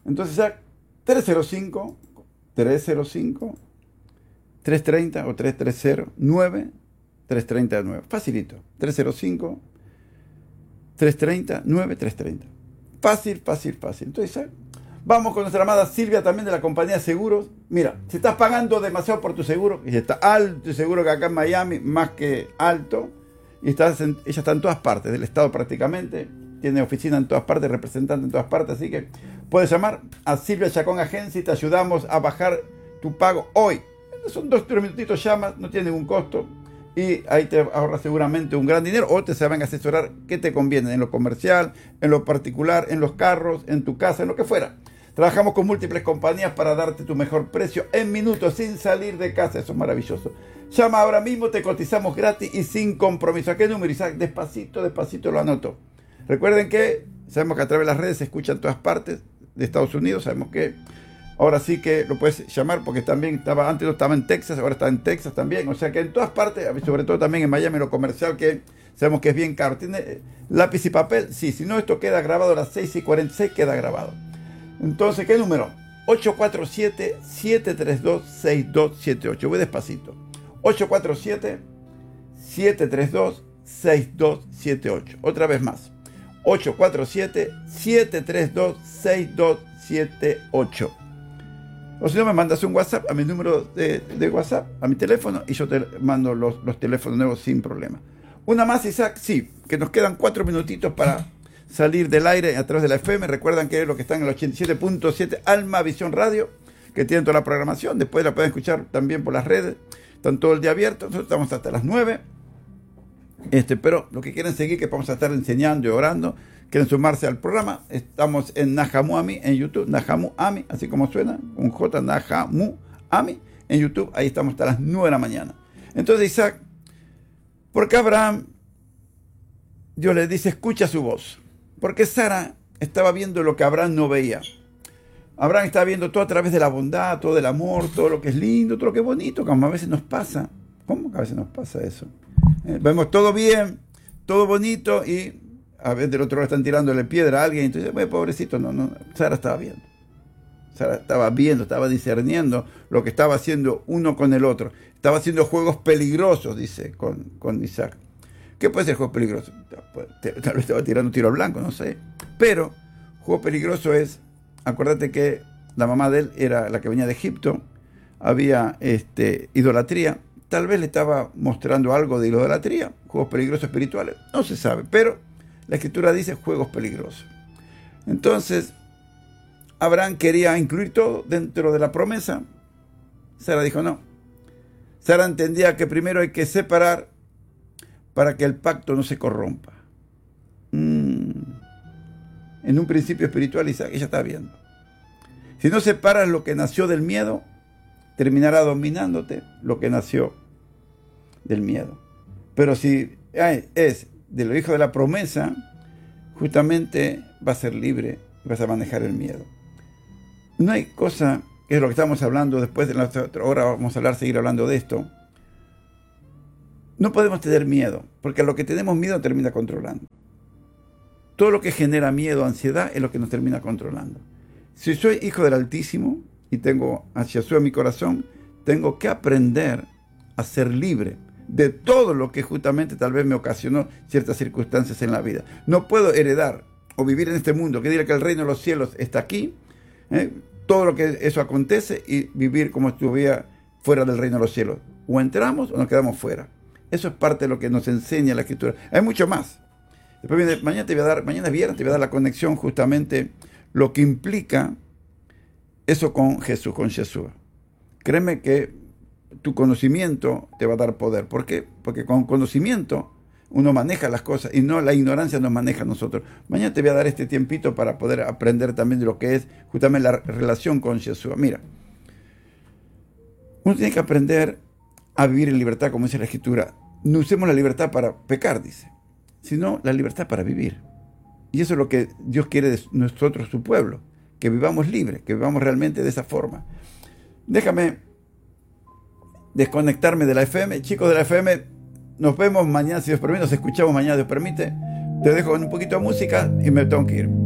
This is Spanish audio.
Entonces ya 305, 305, 330 o 330, 9, 339. Facilito. 305, 330, 9, 330. Fácil, fácil, fácil. Entonces, vamos con nuestra amada Silvia también de la compañía de seguros. Mira, si estás pagando demasiado por tu seguro, y está alto el seguro que acá en Miami, más que alto, y ella está en todas partes del estado prácticamente, tiene oficina en todas partes, representante en todas partes, así que puedes llamar a Silvia Chacón Agency y te ayudamos a bajar tu pago hoy. Son 2-3 minutitos, llamas, no tiene ningún costo y ahí te ahorras seguramente un gran dinero o te saben asesorar qué te conviene en lo comercial, en lo particular, en los carros, en tu casa, en lo que fuera. Trabajamos con múltiples compañías para darte tu mejor precio en minutos sin salir de casa. Eso es maravilloso. Llama ahora mismo, te cotizamos gratis y sin compromiso. ¿A qué número, Isaac? Despacito, despacito lo anoto. Recuerden que sabemos que a través de las redes se escucha en todas partes de Estados Unidos. Sabemos que ahora sí que lo puedes llamar porque también antes no estaba en Texas, ahora está en Texas también. O sea que en todas partes, sobre todo también en Miami, lo comercial, que sabemos que es bien caro. ¿Tiene lápiz y papel? Sí, si no, esto queda grabado a las 6:46, queda grabado. Entonces, ¿qué número? 847-732-6278. Voy despacito. 847-732-6278. Otra vez más. 847-732-6278. O si no, me mandas un WhatsApp a mi número de WhatsApp, a mi teléfono, y yo te mando los teléfonos nuevos sin problema. Una más, Isaac, sí, que nos quedan 4 minutitos para salir del aire a través de la FM. Recuerdan que es lo que están en el 87.7 Alma Visión Radio, que tienen toda la programación. Después la pueden escuchar también por las redes. Están todo el día abiertos. Nosotros estamos hasta las 9. Pero lo que quieren seguir, que vamos a estar enseñando y orando, quieren sumarse al programa, estamos en Nahamu Ami en YouTube, Nahamu Ami, así como suena, un J, Nahamu Ami en YouTube. Ahí estamos hasta las 9 de la mañana. Entonces, Isaac, porque Abraham, Dios le dice, escucha su voz. Porque Sara estaba viendo lo que Abraham no veía. Abraham estaba viendo todo a través de la bondad, todo el amor, todo lo que es lindo, todo lo que es bonito, como a veces nos pasa. ¿Cómo que a veces nos pasa eso? Vemos todo bien, todo bonito, y a veces del otro lado están tirándole piedra a alguien. Entonces, pobrecito, no. Sara estaba viendo. Sara estaba viendo, estaba discerniendo lo que estaba haciendo uno con el otro. Estaba haciendo juegos peligrosos, dice, con Isaac. ¿Qué puede ser juego peligroso? Tal vez estaba tirando tiro al blanco, no sé. Pero juego peligroso es, acuérdate que la mamá de él era la que venía de Egipto, había idolatría. Tal vez le estaba mostrando algo de idolatría, juegos peligrosos espirituales, no se sabe, pero la escritura dice juegos peligrosos. Entonces, Abraham quería incluir todo dentro de la promesa. Sara dijo no. Sara entendía que primero hay que separar para que el pacto no se corrompa. En un principio espiritual, Isaac, ella está viendo. Si no separas lo que nació del miedo, terminará dominándote lo que nació del miedo. Pero si es de los hijos de la promesa, justamente vas a ser libre y vas a manejar el miedo. No hay cosa, que es lo que estamos hablando después de la otra hora, vamos a seguir hablando de esto. No podemos tener miedo, porque a lo que tenemos miedo termina controlando. Todo lo que genera miedo, ansiedad, es lo que nos termina controlando. Si soy hijo del Altísimo y tengo a Jesús en mi corazón, tengo que aprender a ser libre de todo lo que justamente tal vez me ocasionó ciertas circunstancias en la vida. No puedo heredar o vivir en este mundo que diga que el reino de los cielos está aquí, todo lo que eso acontece, y vivir como si estuviera fuera del reino de los cielos. O entramos o nos quedamos fuera. Eso es parte de lo que nos enseña la Escritura. Hay mucho más. Después mañana viernes te voy a dar la conexión, justamente lo que implica eso con Jesús, con Jesús. Créeme que tu conocimiento te va a dar poder. ¿Por qué? Porque con conocimiento uno maneja las cosas y no la ignorancia nos maneja a nosotros. Mañana te voy a dar este tiempito para poder aprender también de lo que es justamente la relación con Jesús. Mira, uno tiene que aprender a vivir en libertad, como dice la Escritura. No usemos la libertad para pecar, dice, sino la libertad para vivir. Y eso es lo que Dios quiere de nosotros, su pueblo, que vivamos libres, que vivamos realmente de esa forma. Déjame desconectarme de la FM. Chicos de la FM, nos vemos mañana, si Dios permite, nos escuchamos mañana, Dios permite. Te dejo con un poquito de música y me tengo que ir.